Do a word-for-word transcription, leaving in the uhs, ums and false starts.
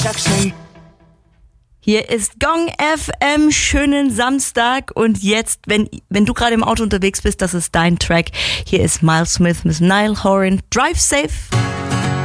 Hier ist Gong F M, schönen Samstag und jetzt, wenn wenn du gerade im Auto unterwegs bist, das ist dein Track. Hier ist Miles Smith mit Niall Horan, Drive Safe.